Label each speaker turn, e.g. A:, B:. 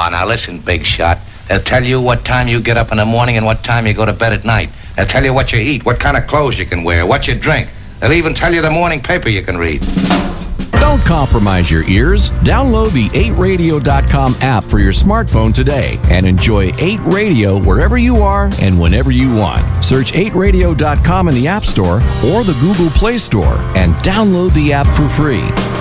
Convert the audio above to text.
A: Oh, now listen, big shot. They'll tell you what time you get up in the morning and what time you go to bed at night. They'll tell you what you eat, what kind of clothes you can wear, what you drink. They'll even tell you the morning paper you can read.
B: Don't compromise your ears. Download the 8radio.com app for your smartphone today and enjoy 8 Radio wherever you are and whenever you want. Search 8radio.com in the App Store or the Google Play Store and download the app for free.